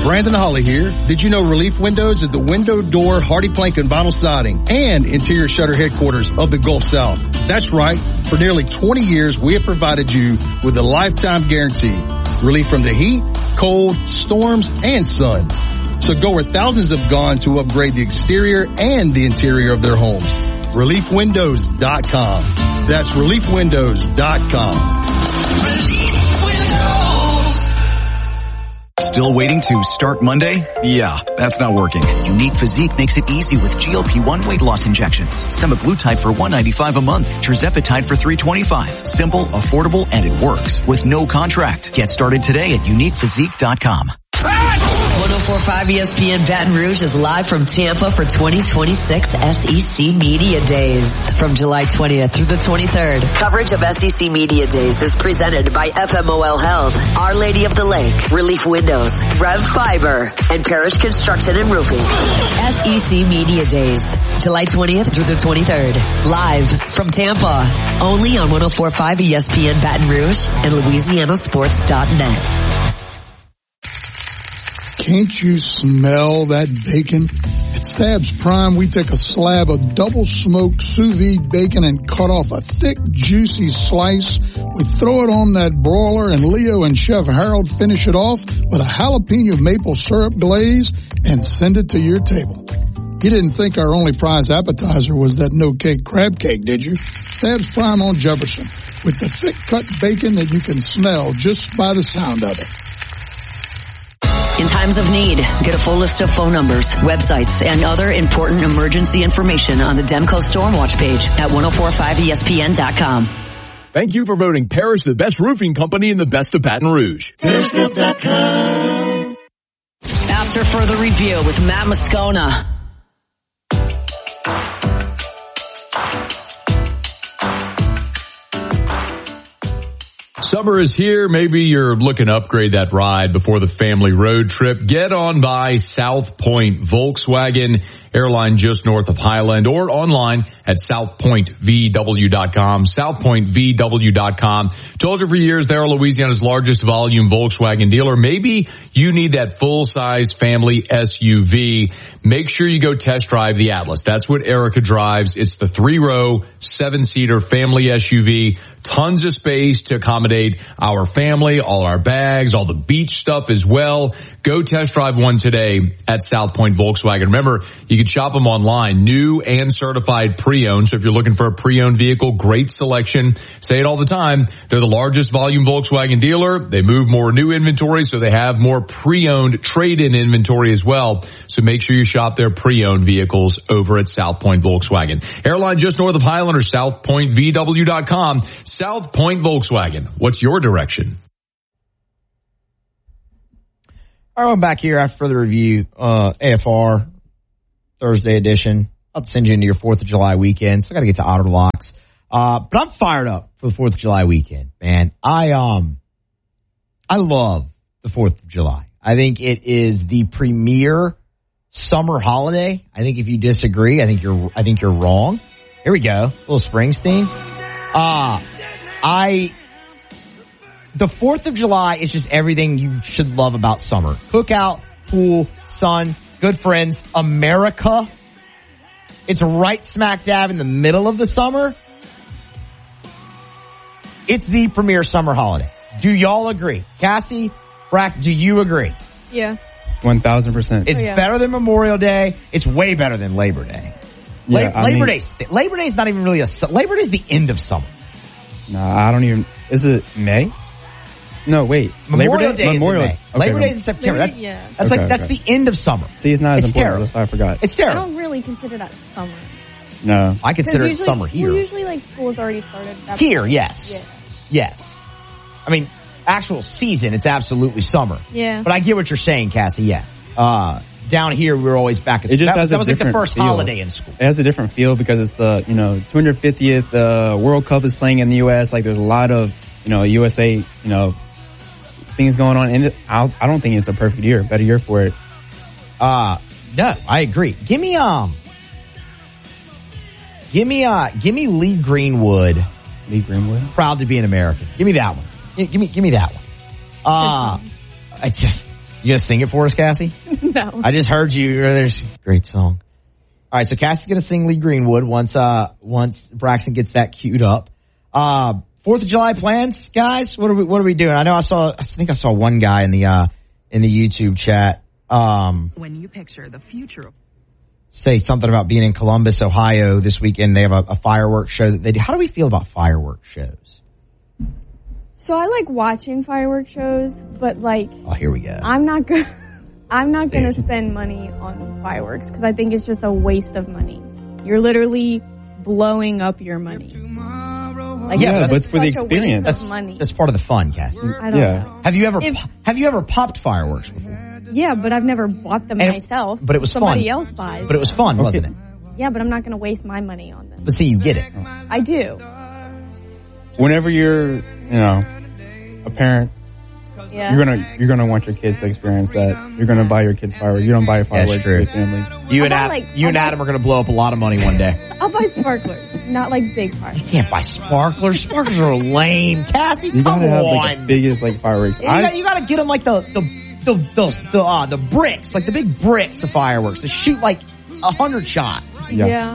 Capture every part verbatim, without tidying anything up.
Brandon Holly here. Did you know Relief Windows is the window, door, hardy plank, and vinyl siding and interior shutter headquarters of the Gulf South? That's right. For nearly twenty years, we have provided you with a lifetime guarantee. Relief from the heat, cold, storms, and sun. So go where thousands have gone to upgrade the exterior and the interior of their homes. relief windows dot com. That's relief windows dot com. Still waiting to start Monday? Yeah, that's not working. Unique Physique makes it easy with G L P one weight loss injections. Semaglutide for one hundred ninety-five dollars a month. Tirzepatide for three hundred twenty-five dollars. Simple, affordable, and it works with no contract. Get started today at unique physique dot com. one oh four point five E S P N Baton Rouge is live from Tampa for twenty twenty-six S E C Media Days. From July twentieth through the twenty-third, coverage of S E C Media Days is presented by F M O L Health, Our Lady of the Lake, Relief Windows, Rev Fiber, and Parish Construction and Roofing. S E C Media Days, July twentieth through the twenty-third, live from Tampa, only on one oh four point five E S P N Baton Rouge and Louisiana Sports dot net. Can't you smell that bacon? At Stabs Prime, we take a slab of double-smoked sous vide bacon and cut off a thick, juicy slice. We throw it on that broiler, and Leo and Chef Harold finish it off with a jalapeno maple syrup glaze and send it to your table. You didn't think our only prize appetizer was that no-cake crab cake, did you? Stabs Prime on Jefferson, with the thick-cut bacon that you can smell just by the sound of it. In times of need, get a full list of phone numbers, websites, and other important emergency information on the Demco Stormwatch page at ten forty-five E S P N dot com. Thank you for voting Parish the best roofing company in the best of Baton Rouge. Parish Group dot com. After further review with Matt Moscona. Summer is here. Maybe you're looking to upgrade that ride before the family road trip. Get on by South Point Volkswagen, airline just north of Highland, or online at south point v w dot com, south point v w dot com. Told you for years, they're Louisiana's largest volume Volkswagen dealer. Maybe you need that full-size family S U V. Make sure you go test drive the Atlas. That's what Erica drives. It's the three-row, seven-seater family S U V. Tons of space to accommodate our family, all our bags, all the beach stuff as well. Go test drive one today at South Point Volkswagen. Remember, you can shop them online, new and certified pre-owned. So if you're looking for a pre-owned vehicle, great selection. Say it all the time. They're the largest volume Volkswagen dealer. They move more new inventory, so they have more pre-owned trade-in inventory as well. So make sure you shop their pre-owned vehicles over at South Point Volkswagen. Airline just north of Highland or south point v w dot com. South Point Volkswagen. What's your direction? All right, I'm back here after further review. Uh, A F R Thursday edition. I'll send you into your fourth of July weekend. So I got to get to Auto Locks. Uh, but I'm fired up for the fourth of July weekend, man. I, um, I love the fourth of July. I think it is the premier summer holiday. I think if you disagree, I think you're, I think you're wrong. Here we go. A little Springsteen. Uh, I, the fourth of July is just everything you should love about summer. Cookout, pool, sun, good friends, America. It's right smack dab in the middle of the summer. It's the premier summer holiday. Do y'all agree? Cassie, Brax, do you agree? Yeah. one thousand percent. It's oh, yeah. better than Memorial Day. It's way better than Labor Day. Yeah, La- Labor mean, Day, Labor Day is not even really a, Labor Day is the end of summer. Nah, I don't even, is it May? No, wait. Memorial Labor Day? Day Memorial. is in May. Okay, Labor no. Day is in September. Labor, That's, yeah. that's okay, like, that's okay. the end of summer. See, it's not as it's important. terrible. That's why I forgot. It's I terrible. don't really consider that summer. No. I consider it usually, summer here. Well, usually, like, school's already started. That's Here, like, yes. Yeah. Yes. I mean, actual season, it's absolutely summer. Yeah. But I get what you're saying, Cassie, yes. Uh, down here, we were always back at It just that, has that a was like the different first feel. holiday in school. It has a different feel because it's the, you know, two hundred fiftieth uh, World Cup is playing in the U S. Like, there's a lot of, you know, U S A, you know, things going on. And it, I I don't think it's a perfect year, better year for it. Uh, no, I agree. Give me, um, give me, uh, give me Lee Greenwood. Lee Greenwood? Proud to be an American. Give me that one. Give me, give me that one. Uh, it's just, You gonna sing it for us, Cassie? No. I just heard you. There's great song. All right, so Cassie's gonna sing Lee Greenwood once uh once Braxton gets that queued up. Uh, Fourth of July plans, guys. What are we What are we doing? I know I saw. I think I saw one guy in the uh in the YouTube chat. Um, when you picture the future of say something about being in Columbus, Ohio this weekend. They have a, a fireworks show that they do. How do we feel about fireworks shows? So I like watching fireworks shows, but like, oh, here we go. I'm not good. I'm not going to spend money on fireworks because I think it's just a waste of money. You're literally blowing up your money. Like, yeah, it's but it's for the experience. That's That's, money. that's part of the fun, Cassie. I don't Yeah. know. Have you ever If- Have you ever popped fireworks before? Yeah, but I've never bought them And- myself. but it was Somebody fun. else buys. But it was fun, Okay. wasn't it? Yeah, but I'm not going to waste my money on them. But see, you get it. I do. Whenever you're, you know, a parent, Yeah. you're gonna you're gonna want your kids to experience that. You're gonna buy your kids fireworks. You don't buy your fireworks for true. your family. You and I'll Adam, buy, like- you and I'll buy- Adam are going to blow up a lot of money one day. I'll buy sparklers, not like big fireworks. Can't buy sparklers. Sparklers are lame. Cassie, You come gotta have on. like the biggest like fireworks. you, I, got, you got to get them like the the the the the, uh, the bricks, like the big bricks, the fireworks, to shoot like a hundred shots. Yeah. Yeah.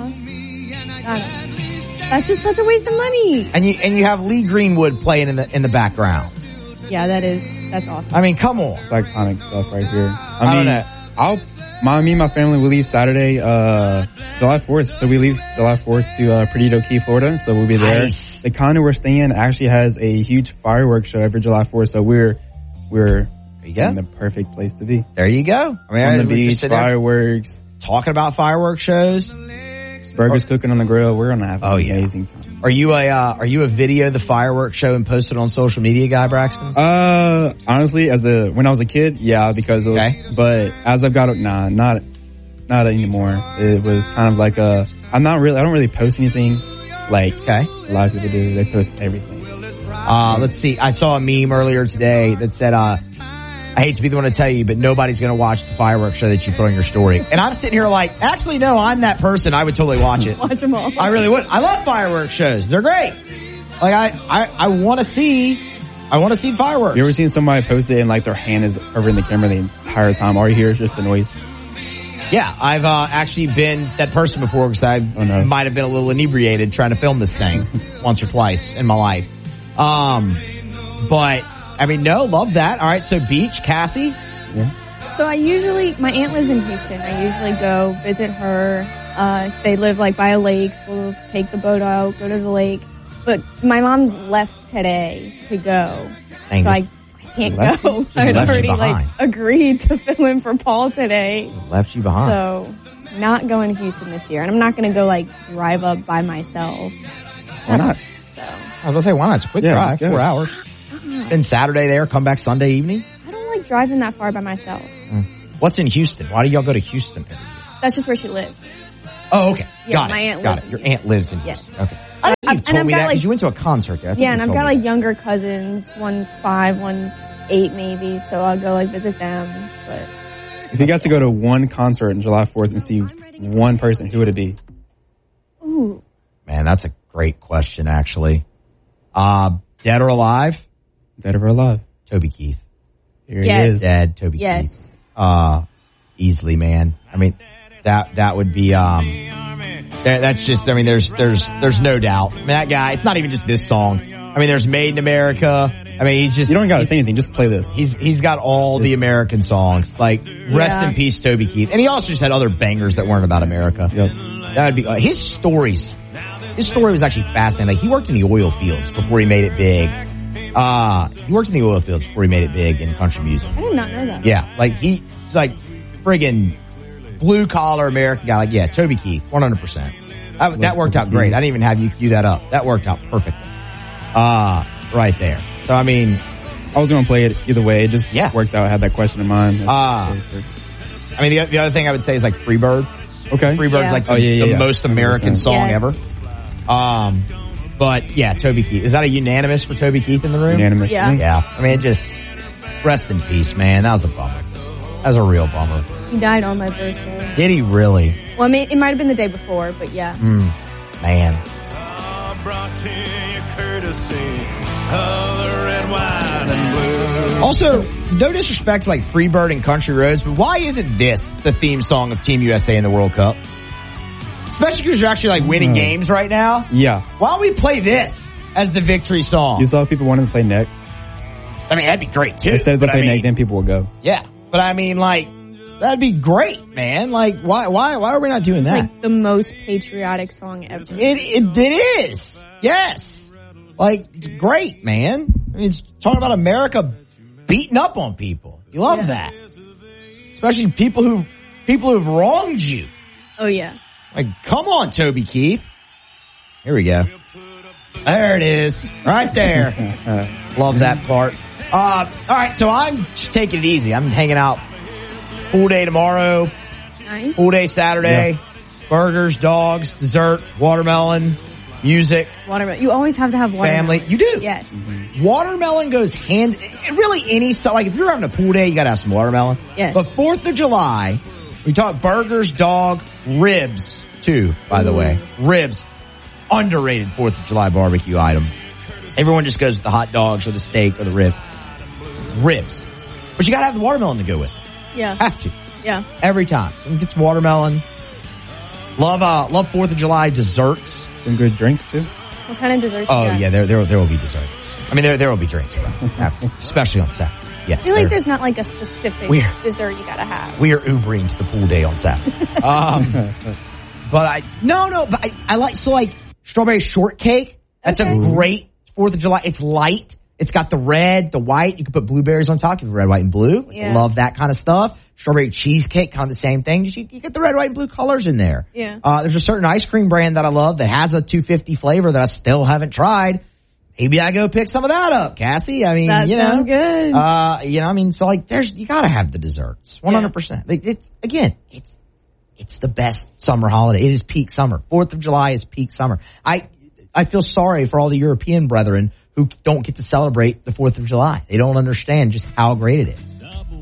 I don't know. That's just such a waste of money. And you and you have Lee Greenwood playing in the in the background. Yeah, that is, that's awesome. I mean, come on. It's iconic stuff right here. I, I mean, don't know. I'll my me and my family will leave Saturday, uh, July fourth. So we leave July fourth to uh, Perdido Key, Florida. So we'll be there. Nice. The condo we're staying in actually has a huge fireworks show every July fourth. So we're we're There you go. in the perfect place to be. There you go. I mean, On I- the we just beach, sit there fireworks, talking about fireworks shows. burgers cooking on the grill. We're gonna have an Oh, yeah. amazing time. Are you a uh, are you a video of the fireworks show and post it on social media guy, Braxton? Uh, honestly, as a when I was a kid, yeah, because it was. Okay. But as I've got, nah, not not anymore. It was kind of like a. I'm not really. I don't really post anything like Okay. a lot of people do. They post everything. Uh, let's see. I saw a meme earlier today that said, uh, I hate to be the one to tell you, but nobody's going to watch the fireworks show that you put on your story. And I'm sitting here like, actually, no, I'm that person. I would totally watch it. Watch them all. I really would. I love fireworks shows. They're great. Like, I, I, I want to see, I want to see fireworks. You ever seen somebody post it and like their hand is covering the camera the entire time? All you hear is just the noise. Yeah, I've uh, actually been that person before because I Oh, no. might have been a little inebriated trying to film this thing once or twice in my life. Um, but I mean, no, love that. All right, so beach, Cassie. Yeah. So I usually, my aunt lives in Houston. I usually go visit her. Uh, they live like by a lake, so we'll take the boat out, go to the lake. But my mom's left today to go. Dang, so just- I, I can't left go. you? Just I'd left you already like behind. agreed to fill in for Paul today. Left you behind. So not going to Houston this year. And I'm not going to go like drive up by myself. Why not? So I was gonna say, why not? It's a quick Yeah, drive, let's go. four hours. Spend Saturday there, come back Sunday evening. I don't like driving that far by myself. What's in Houston? Why do y'all go to Houston every year? That's just where she lives. Oh, okay. Yeah, got my it. aunt got lives it. in Your Houston. aunt lives in Yes. Houston. Okay. I think And you've told I've me got, that like- because you went to a concert there. I think Yeah, you and I've told got me like younger cousins. One's five, one's eight maybe. So I'll go like visit them. But If you got to go to one concert on July fourth and see one person, who would it be? ooh, that. Man, that's a great question, actually. Uh, dead or alive? Dead or alive? Toby Keith. Here Yes. he is. Dead, Toby Keith. yes. Uh, easily, man. I mean, that, that would be, um, that, that's just, I mean, there's, there's, there's no doubt. I mean, that guy, it's not even just this song. I mean, there's Made in America. I mean, he's just, You don't got to he's- say anything. Just play this. He's he's got all the American songs. Like, rest Yeah. in peace, Toby Keith. And he also just had other bangers that weren't about America. Yep. That would be uh, his stories. His story was actually fascinating. Like, he worked in the oil fields before he made it big. Uh, he worked in the oil fields before he made it big in country music. I did not know that. Yeah, like he, he's like friggin' blue collar American guy. Like, yeah, Toby Keith, one hundred percent. That, that worked out great. I didn't even have you cue that up. That worked out perfectly. Uh, right there. So, I mean, I was going to play it either way. It just Yeah. worked out. I had that question in mind. Ah. I mean, the, the other thing I would say is like Freebird. Okay. Freebird's Yeah. like the, Oh, yeah, yeah, the yeah. most American one hundred percent. song Yes. ever. Um, but yeah, Toby Keith. Is that a unanimous for Toby Keith in the room? Unanimous. Yeah. Yeah. I mean, it just, rest in peace, man. That was a bummer. That was a real bummer. He died on my birthday. Did he really? Well, I mean, it might have been the day before, but yeah. Mm, man. brought to you courtesy color red, white, and blue. Also, no disrespect to like Freebird and Country Roads, but why isn't this the theme song of Team U S A in the World Cup? Especially because you're actually like winning mm. games right now. Yeah. Why don't we play this as the victory song? You saw people wanting to play neck. I mean, that'd be great too. Instead of they play I mean, neck, then people will go. Yeah. But I mean, like, that'd be great, man. Like, why, why, why are we not doing it's that? Like the most patriotic song ever. It, it, it is. Yes. Like, great, man. I mean, it's talking about America beating up on people. You love yeah. that. Especially people who, people who've wronged you. Oh yeah. Like, come on, Toby Keith. Here we go. There it is. Right there. Love that part. Uh, all right, so I'm just taking it easy. I'm hanging out full day tomorrow. Nice. Full day Saturday. Yeah. Burgers, dogs, dessert, watermelon, music. Watermelon. You always have to have watermelon. Family. You do. Yes. Mm-hmm. Watermelon goes hand, really any, so like if you're having a pool day, you gotta have some watermelon. Yes. But fourth of July, we talk burgers, dog, ribs too, by the way. Ribs. Underrated fourth of July barbecue item. Everyone just goes with the hot dogs or the steak or the rib. Ribs. But you gotta have the watermelon to go with it. Yeah. Have to. Yeah. Every time. So get some watermelon. Love, uh, love fourth of July desserts. Some good drinks too. What kind of desserts? Oh you got? yeah, there, there, there will be desserts. I mean, there, there will be drinks, especially on Saturday. Yes. I feel like there's not like a specific we're, dessert you gotta have. We are Ubering to the pool day on Saturday. um, but I, no, no, but I, I like, so like strawberry shortcake. That's okay. A great fourth of July. It's light. It's got the red, the white. You can put blueberries on top. You have red, white, and blue. Yeah. Love that kind of stuff. Strawberry cheesecake, kind of the same thing. You, you get the red, white, and blue colors in there. Yeah. Uh, there's a certain ice cream brand that I love that has a two fifty flavor that I still haven't tried. Maybe I go pick some of that up, Cassie. I mean, that you know, sounds good. Uh, you know, I mean, so like, there's you gotta have the desserts, one hundred percent. Like, it, again, it's it's the best summer holiday. It is peak summer. Fourth of July is peak summer. I I feel sorry for all the European brethren who don't get to celebrate the Fourth of July. They don't understand just how great it is.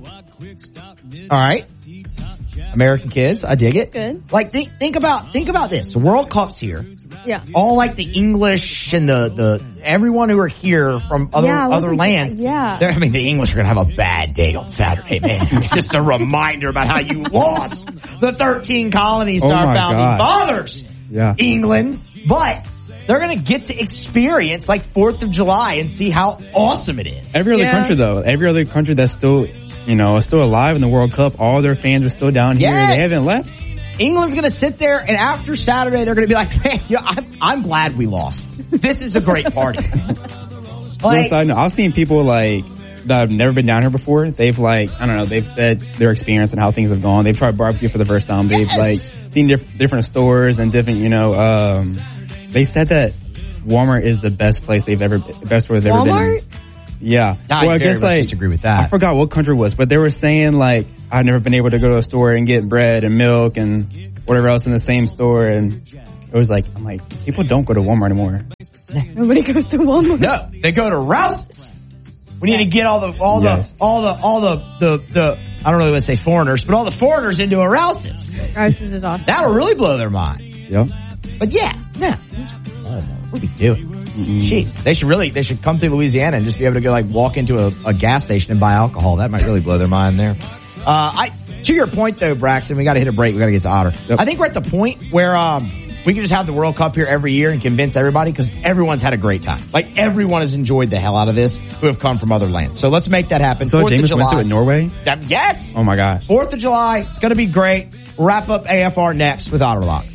All right. American kids, I dig it. Good. Like think think about think about this. The World Cup's here. Yeah. All like the English and the the everyone who are here from other yeah, other lands. Yeah. I mean, the English are gonna have a bad day on Saturday, man. Just a reminder about how you lost the thirteen colonies to oh our founding God. fathers. Yeah. England, but they're going to get to experience like fourth of July and see how awesome it is. Every other yeah. country, though, every other country that's still, you know, still alive in the World Cup, all their fans are still down here. Yes. They haven't left. England's going to sit there, and after Saturday, they're going to be like, man, yeah, I'm, I'm glad we lost. This is a great party. Like, side note, I've seen people like that have never been down here before. They've like, I don't know, they've said their experience and how things have gone. They've tried barbecue for the first time. They've yes. like seen diff- different stores and different, you know, um, they said that Walmart is the best place they've ever, best store they've Walmart? ever been in. Yeah. I well, I very guess much like, disagree with that. I forgot what country it was, but they were saying like, I've never been able to go to a store and get bread and milk and whatever else in the same store. And it was like, I'm like, people don't go to Walmart anymore. Nobody goes to Walmart. No, they go to Rouse's. We need to get all the, all yes. the, all the, all the, the, the, I don't really want to say foreigners, but all the foreigners into a Rouse's. Rouse's is awesome. That'll really blow their mind. Yep. But yeah, no. What are we doing? Mm-hmm. Jeez, they should really, they should come through Louisiana and just be able to go like walk into a, a gas station and buy alcohol. That might really blow their mind there. Uh, I, to your point though, Braxton, we gotta hit a break. We gotta get to Otter. Yep. I think we're at the point where, um, we can just have the World Cup here every year and convince everybody because everyone's had a great time. Like everyone has enjoyed the hell out of this who have come from other lands. So let's make that happen. So James went to Norway? That, yes. Oh my gosh. Fourth of July. It's gonna be great. We'll wrap up A F R next with Otter Locks.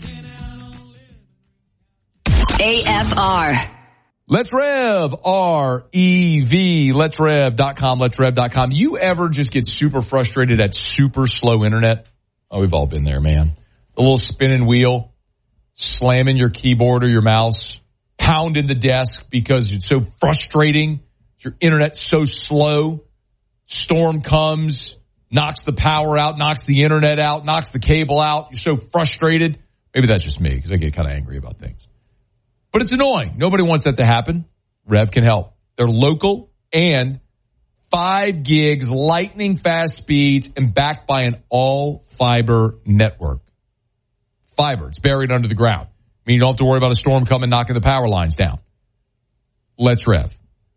A F R. Let's Rev, R E V, let's rev dot com, let's rev dot com. You ever just get super frustrated at super slow internet? Oh, we've all been there, man. The little spinning wheel, slamming your keyboard or your mouse, pounding the desk because it's so frustrating. Your internet's so slow. Storm comes, knocks the power out, knocks the internet out, knocks the cable out. You're so frustrated. Maybe that's just me because I get kind of angry about things. But it's annoying. Nobody wants that to happen. Rev can help. They're local and five gigs, lightning fast speeds, and backed by an all-fiber network. Fiber. It's buried under the ground. I mean, you don't have to worry about a storm coming knocking the power lines down. Let's Rev.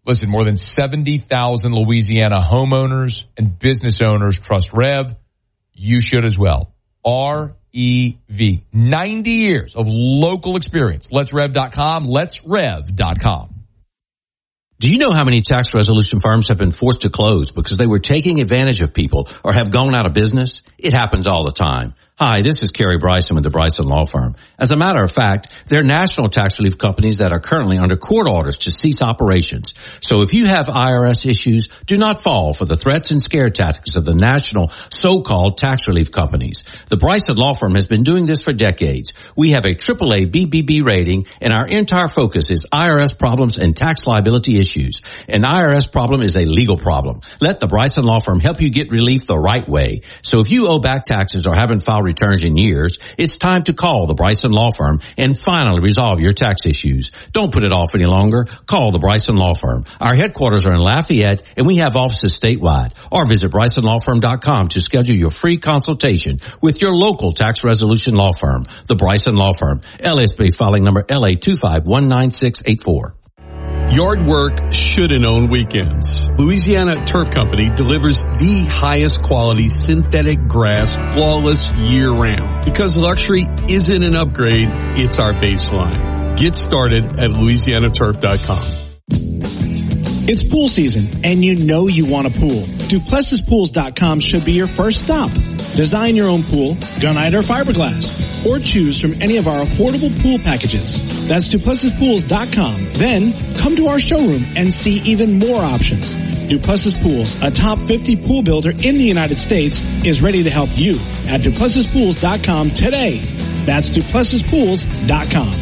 Listen, more than seventy thousand Louisiana homeowners and business owners trust Rev. You should as well. R E V. ninety years of local experience. Let's rev dot com. let's rev dot com. Do you know how many tax resolution firms have been forced to close because they were taking advantage of people or have gone out of business? It happens all the time. Hi, this is Kerry Bryson with the Bryson Law Firm. As a matter of fact, they're national tax relief companies that are currently under court orders to cease operations. So if you have I R S issues, do not fall for the threats and scare tactics of the national so-called tax relief companies. The Bryson Law Firm has been doing this for decades. We have a triple A B B B rating, and our entire focus is I R S problems and tax liability issues. An I R S problem is a legal problem. Let the Bryson Law Firm help you get relief the right way. So if you owe back taxes or haven't filed returns in years, it's time to call the Bryson Law Firm and finally resolve your tax issues. Don't put it off any longer. Call the Bryson Law Firm. Our headquarters are in Lafayette, and we have offices statewide. Or visit bryson law firm dot com to schedule your free consultation with your local tax resolution law firm. The Bryson Law Firm, L S B filing number L A two five one nine six eight four. Yard work shouldn't own weekends. Louisiana Turf Company delivers the highest quality synthetic grass, flawless year-round. Because luxury isn't an upgrade, it's our baseline. Get started at louisiana turf dot com. It's pool season, and you know you want a pool. Duplessis Pools dot com should be your first stop. Design your own pool, gunite or fiberglass, or choose from any of our affordable pool packages. That's Duplessis Pools dot com. Then, come to our showroom and see even more options. Duplessis Pools, a top fifty pool builder in the United States, is ready to help you at Duplessis Pools dot com today. That's Duplessis Pools dot com.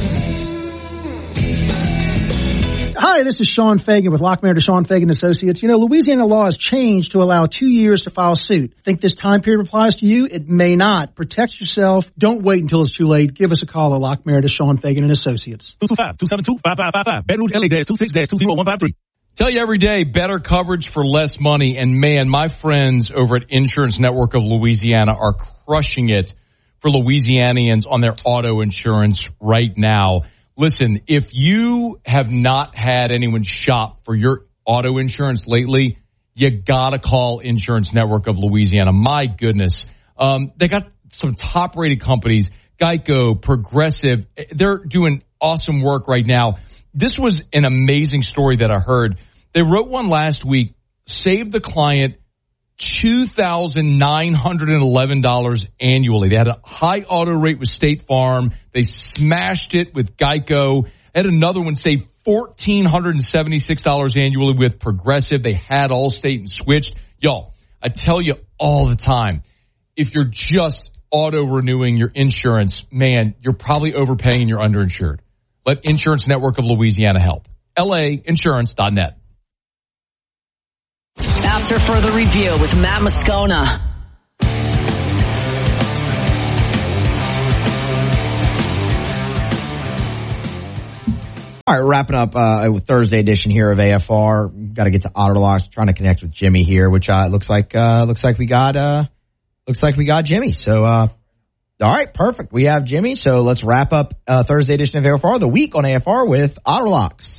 Hi, this is Sean Fagan with Lockmayer DeShawn Fagan Associates. You know, Louisiana law has changed to allow two years to file suit. Think this time period applies to you? It may not. Protect yourself. Don't wait until it's too late. Give us a call at Lockmayer DeShawn Fagan and Associates. two two five, two seven two, five five five five. Baton Rouge, L A two six two zero one five three. Tell you every day, better coverage for less money. And man, my friends over at Insurance Network of Louisiana are crushing it for Louisianians on their auto insurance right now. Listen, if you have not had anyone shop for your auto insurance lately, you gotta call Insurance Network of Louisiana. My goodness. Um, they got some top rated companies, Geico, Progressive. They're doing awesome work right now. This was an amazing story that I heard. They wrote one last week, saved the client two thousand nine hundred eleven dollars annually. They had a high auto rate with State Farm. They smashed it with Geico. They had another one save one thousand four hundred seventy-six dollars annually with Progressive. They had Allstate and switched. Y'all, I tell you all the time, if you're just auto renewing your insurance, man, you're probably overpaying and you're underinsured. Let Insurance Network of Louisiana help. L A insurance dot net. After further review with Matt Moscona. All right, wrapping up uh, with Thursday edition here of A F R. Got to get to Otterlocks. Trying to connect with Jimmy here, which uh, looks like uh, looks like we got uh, looks like we got Jimmy. So, uh, all right, perfect. We have Jimmy. So let's wrap up uh, Thursday edition of A F R, the week on A F R with Otterlocks.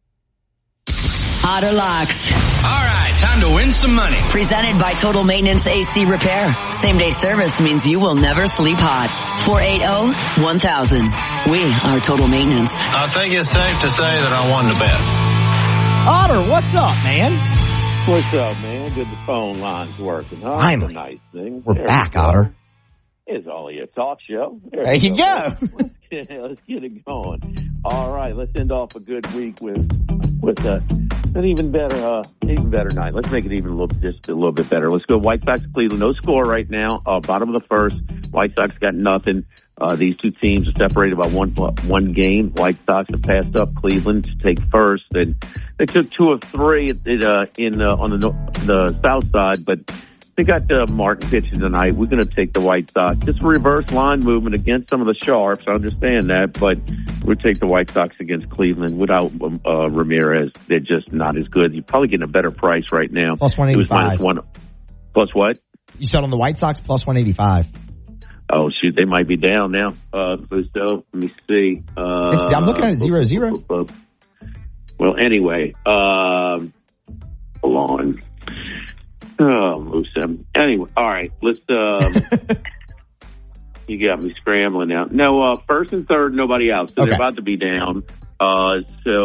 Otterlocks. All right, time to win some money. Presented by Total Maintenance A C Repair. Same day service means you will never sleep hot. four eight zero, one thousand. We are Total Maintenance. I think it's safe to say that I won the bet. Otter, what's up, man? What's up, man? Good the phone line's working. Huh? Finally. Nice thing. We're there back, we Otter. It's only a talk show. There, there you go. go. Let's, get, let's get it going. All right, let's end off a good week with with uh, an even better, uh, even better night. Let's make it even a little, just a little bit better. Let's go White Sox, Cleveland. No score right now. Uh, bottom of the first. White Sox got nothing. Uh, these two teams are separated by one one game. White Sox have passed up Cleveland to take first, and they took two of three in uh, in uh, on the the south side, but. They got uh, Martin pitching tonight. We're going to take the White Sox. Just a reverse line movement against some of the Sharps. I understand that, but we'll take the White Sox against Cleveland without uh, Ramirez. They're just not as good. You're probably getting a better price right now. Plus one eighty-five. It was minus one. Plus what? You said on the White Sox, plus one eighty-five. Oh, shoot. They might be down now. Uh, so, let me see. Uh, it's, I'm looking at it zero zero. Well, Well, anyway, um, hold on. Oh, Musa. Anyway, all right, let's, um, you got me scrambling now. No, uh, first and third, nobody out. So okay. They're about to be down. Uh,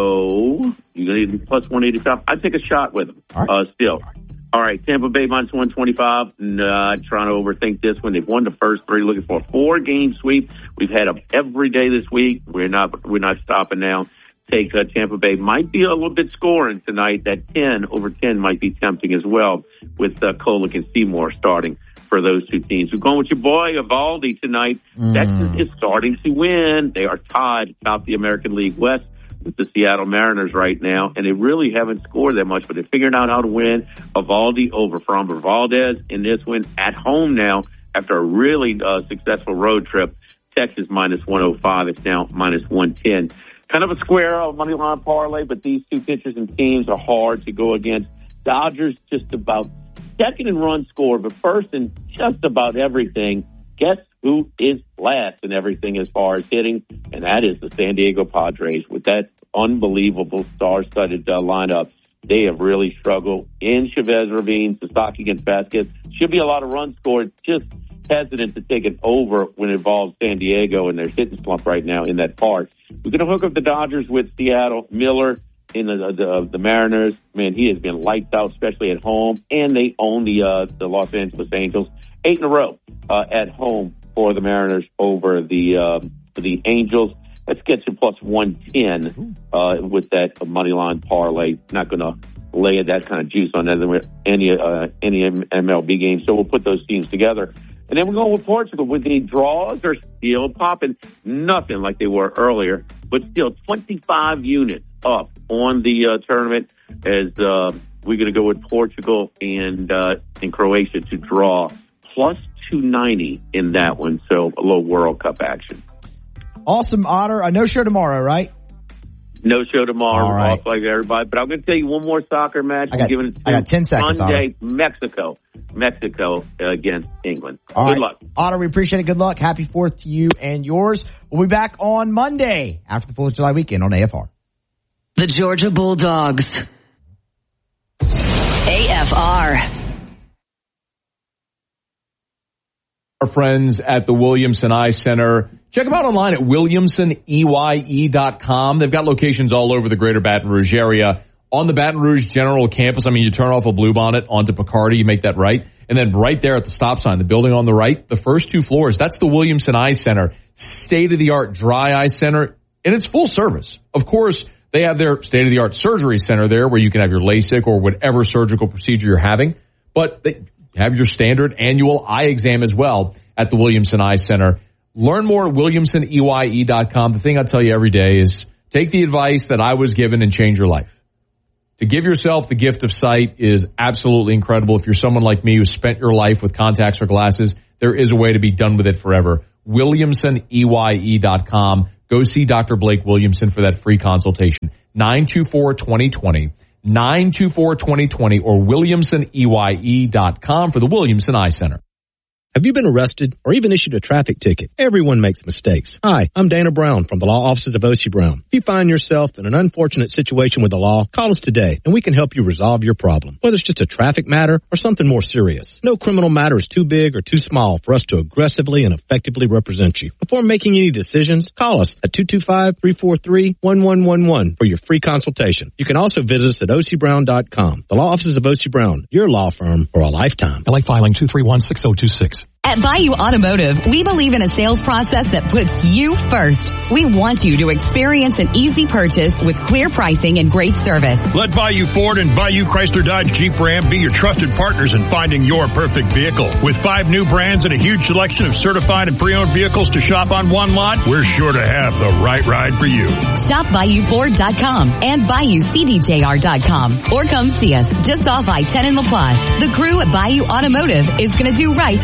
so you're going to need plus one eighty-five. I'd take a shot with them, right. uh, still. All right, Tampa Bay minus one twenty-five. Not trying to overthink this one. They've won the first three, looking for a four-game sweep. We've had them every day this week. We're not, we're not stopping now. Take uh, Tampa Bay. Might be a little bit scoring tonight. That ten over ten might be tempting as well with uh, Kolek and Seymour starting for those two teams. We're going with your boy Eovaldi tonight. Mm. Texas is starting to win. They are tied atop the American League West with the Seattle Mariners right now, and they really haven't scored that much, but they're figuring out how to win. Eovaldi over Framber Valdez in this one at home now after a really uh, successful road trip. Texas minus one oh five. It's now minus one ten. Kind of a square uh, money line parlay, but these two pitchers and teams are hard to go against. Dodgers just about second in run score, but first in just about everything. Guess who is last in everything as far as hitting? And that is the San Diego Padres. With that unbelievable star-studded uh, lineup, they have really struggled. In Chavez Ravine, Sasaki against Vasquez. Should be a lot of runs scored. Just hesitant to take it over when it involves San Diego and their hitting slump right now in that park. We're going to hook up the Dodgers with Seattle. Miller in the, the the Mariners. Man, he has been lights out, especially at home. And they own the uh, the Los Angeles Angels. Eight in a row uh, at home for the Mariners over the uh, the Angels. Let's get to plus one ten uh, with that money line parlay. Not going to lay that kind of juice on any uh, any M L B game. So we'll put those teams together. And then we're going with Portugal with the draws are still popping. Nothing like they were earlier, but still twenty-five units up on the uh, tournament as uh, we're going to go with Portugal and uh, and Croatia to draw plus two ninety in that one. So a little World Cup action. Awesome, Otter. A no show tomorrow, right? No show tomorrow. All right. Off like everybody. But I'm going to tell you one more soccer match. I got, I'm giving it to I got ten seconds. Sunday, Otter. Mexico. Mexico against England. All Good right. luck. Otter, we appreciate it. Good luck. Happy fourth to you and yours. We'll be back on Monday after the fourth of July weekend on A F R. The Georgia Bulldogs. A F R. Our friends at the Williamson Eye Center. Check them out online at williamson e y e dot com. They've got locations all over the greater Baton Rouge area. On the Baton Rouge General Campus, I mean, you turn off a Bluebonnet onto Picardy, you make that right. And then right there at the stop sign, the building on the right, the first two floors, that's the Williamson Eye Center. State-of-the-art dry eye center, and it's full service. Of course, they have their state-of-the-art surgery center there where you can have your LASIK or whatever surgical procedure you're having. But they have your standard annual eye exam as well at the Williamson Eye Center. Learn more at williamson e y e dot com. The thing I tell you every day is take the advice that I was given and change your life. To give yourself the gift of sight is absolutely incredible. If you're someone like me who spent your life with contacts or glasses, there is a way to be done with it forever. williamson e y e dot com. Go see Doctor Blake Williamson for that free consultation. nine two four, two oh two oh. nine two four, two oh two oh or williamson e y e dot com for the Williamson Eye Center. Have you been arrested or even issued a traffic ticket? Everyone makes mistakes. Hi, I'm Dana Brown from the law offices of O C Brown. If you find yourself in an unfortunate situation with the law, call us today and we can help you resolve your problem. Whether it's just a traffic matter or something more serious. No criminal matter is too big or too small for us to aggressively and effectively represent you. Before making any decisions, call us at two two five, three four three, one one one one for your free consultation. You can also visit us at o c brown dot com. The law offices of O C Brown, your law firm for a lifetime. L A filing two three one, six oh two six. At Bayou Automotive, we believe in a sales process that puts you first. We want you to experience an easy purchase with clear pricing and great service. Let Bayou Ford and Bayou Chrysler Dodge Jeep Ram be your trusted partners in finding your perfect vehicle. With five new brands and a huge selection of certified and pre-owned vehicles to shop on one lot, we're sure to have the right ride for you. Shop bayou ford dot com and bayou c d j r dot com or come see us just off I ten in La Place. The crew at Bayou Automotive is going to do right by you.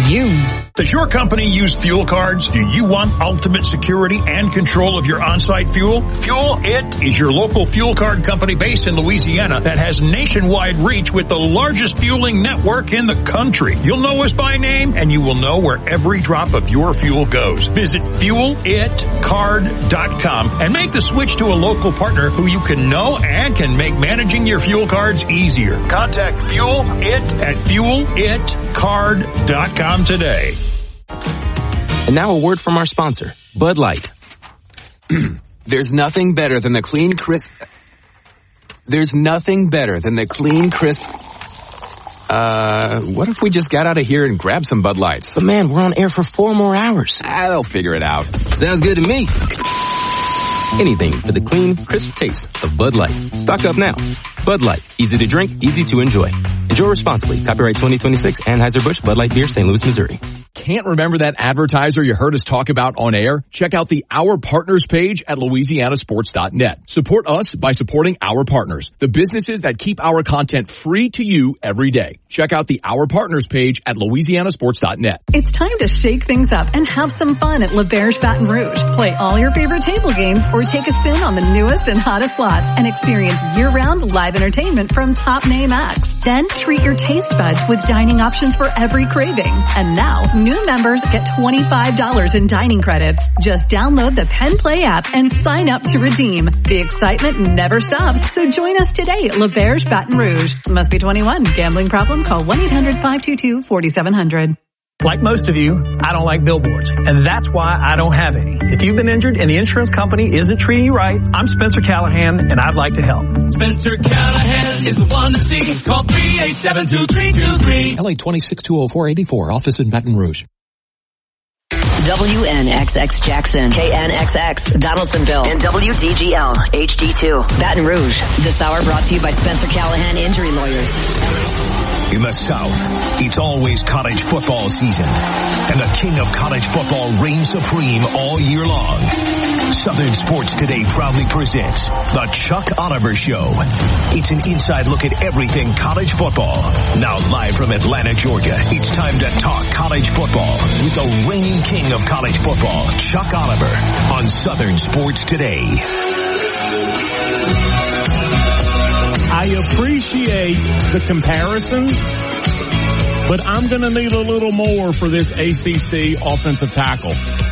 you. Does your company use fuel cards? Do you want ultimate security and control of your on-site fuel? Fuel It is your local fuel card company based in Louisiana that has nationwide reach with the largest fueling network in the country. You'll know us by name, and you will know where every drop of your fuel goes. Visit fuel it card dot com and make the switch to a local partner who you can know and can make managing your fuel cards easier. Contact Fuel It at fuel it card dot com today. And now a word from our sponsor, Bud Light. There's nothing better than the clean, crisp... There's nothing better than the clean, crisp... Uh, what if we just got out of here and grabbed some Bud Lights? But man, we're on air for four more hours. I'll figure it out. Sounds good to me. Anything for the clean, crisp taste of Bud Light. Stock up now. Bud Light. Easy to drink, easy to enjoy. Enjoy responsibly. Copyright twenty twenty-six, Anheuser-Busch, Bud Light Beer, Saint Louis, Missouri. Can't remember that advertiser you heard us talk about on air? Check out the Our Partners page at Louisiana Sports dot net. Support us by supporting our partners, the businesses that keep our content free to you every day. Check out the Our Partners page at Louisiana Sports dot net. It's time to shake things up and have some fun at L'Auberge Baton Rouge. Play all your favorite table games or take a spin on the newest and hottest slots and experience year-round live entertainment from top name acts. Then treat your taste buds with dining options for every craving. And now, new members get twenty-five dollars in dining credits. Just download the Penn Play app and sign up to redeem. The excitement never stops, so join us today at L'Auberge Baton Rouge. Must be twenty-one. Gambling problem? Call one eight hundred five two two four seven zero zero. Like most of you, I don't like billboards, and that's why I don't have any. If you've been injured and the insurance company isn't treating you right, I'm Spencer Callahan, and I'd like to help. Spencer Callahan is the one to see. Call three eight seven two three two three. L A twenty-six two oh four eighty-four, office in Baton Rouge. W N X X Jackson, K N X X Donaldsonville, and W D G L H D two Baton Rouge. This hour brought to you by Spencer Callahan Injury Lawyers. In the South, it's always college football season, and the king of college football reigns supreme all year long. Southern Sports Today proudly presents The Chuck Oliver Show. It's an inside look at everything college football. Now live from Atlanta, Georgia, it's time to talk college football with the reigning king of college football, Chuck Oliver, on Southern Sports Today. I appreciate the comparisons, but I'm going to need a little more for this A C C offensive tackle.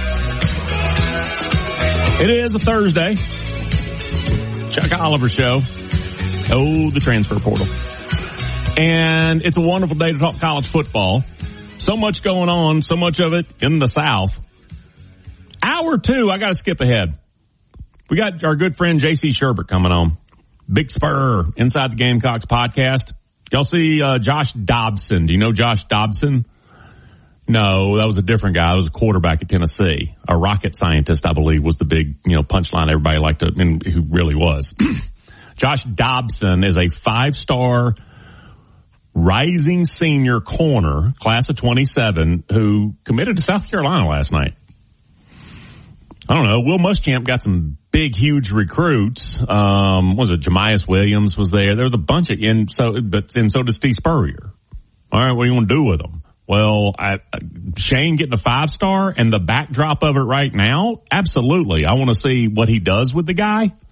It is a Thursday. Chuck Oliver Show. Oh, the transfer portal. And it's a wonderful day to talk college football. So much going on, so much of it in the South. Hour two, I got to skip ahead. We got our good friend J C Sherbert coming on. Big Spur, Inside the Gamecocks podcast. Y'all see uh, Josh Dobson. Do you know Josh Dobson? No, that was a different guy. That was a quarterback at Tennessee. A rocket scientist, I believe, was the big, you know, punchline everybody liked to, and who really was. Josh Dobson is a five-star rising senior corner, class of twenty-seven, who committed to South Carolina last night. I don't know. Will Muschamp got some big, huge recruits. Um, what was it? Jemias Williams was there. There was a bunch of, and so, but, and so does Steve Spurrier. All right. What do you want to do with them? Well, I, Shane getting a five star and the backdrop of it right now. Absolutely. I want to see what he does with the guy.